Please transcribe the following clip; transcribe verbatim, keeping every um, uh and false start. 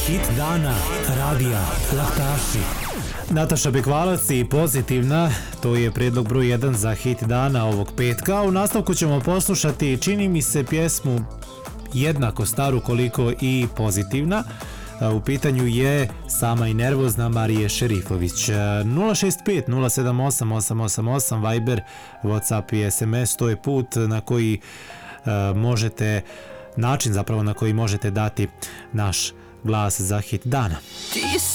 Hit dana, radija, laktaši. Nataša Bekvalac i Pozitivna, to je prijedlog broj jedan za hit dana ovog petka. U nastavku ćemo poslušati, čini mi se, pjesmu jednako staru koliko i Pozitivna. U pitanju je Sama i nervozna Marije Šerifović. nula šest pet nula sedam osam osam osam osam Viber, WhatsApp i S M S, to je put na koji uh, možete, način zapravo na koji možete dati naš glas za hit dana. Ti